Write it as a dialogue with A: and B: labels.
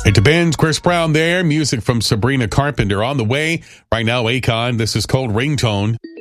A: It depends. Chris Brown there. Music from Sabrina Carpenter on the way. Right now, Akon. This is called Ringtone.